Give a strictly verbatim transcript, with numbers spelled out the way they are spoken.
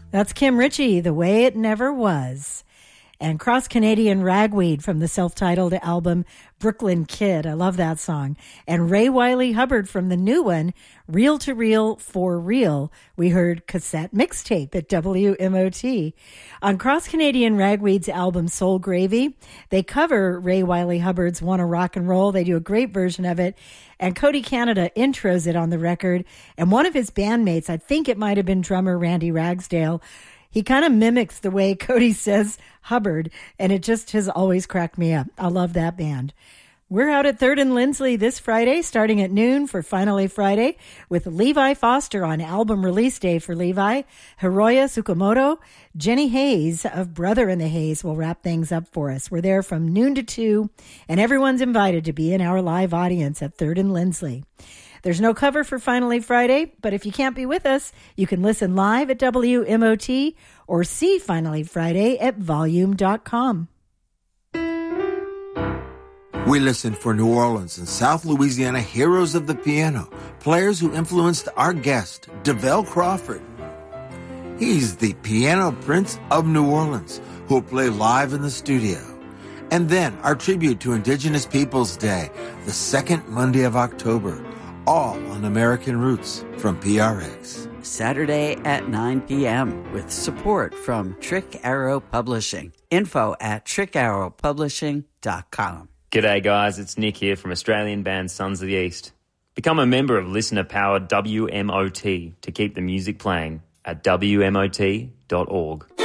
That's Kim Ritchie, The Way It Never Was. And Cross Canadian Ragweed from the self-titled album Brooklyn Kid. I love that song. And Ray Wiley Hubbard from the new one, Reel to Reel for Real. We heard Cassette Mixtape at W M O T. On Cross Canadian Ragweed's album Soul Gravy, they cover Ray Wiley Hubbard's Wanna Rock and Roll. They do a great version of it. And Cody Canada intros it on the record. And one of his bandmates, I think it might have been drummer Randy Ragsdale, he kind of mimics the way Cody says Hubbard, and it just has always cracked me up. I love that band. We're out at third and Lindsley this Friday, starting at noon for Finally Friday, with Levi Foster on album release day for Levi. Hiroya Tsukamoto, Jenny Hayes of Brother in the Haze will wrap things up for us. We're there from noon to two, and everyone's invited to be in our live audience at third and Lindsley. There's no cover for Finally Friday, but if you can't be with us, you can listen live at W M O T or see Finally Friday at volume dot com. We listen for New Orleans and South Louisiana heroes of the piano, players who influenced our guest, DeVell Crawford. He's the piano prince of New Orleans, who will play live in the studio. And then our tribute to Indigenous Peoples Day, the second Monday of October. All on American Roots from P R X. Saturday at nine p.m. with support from Trick Arrow Publishing. Info at trick arrow publishing dot com. G'day guys, it's Nick here from Australian band Sons of the East. Become a member of listener-powered W M O T to keep the music playing at W M O T dot org.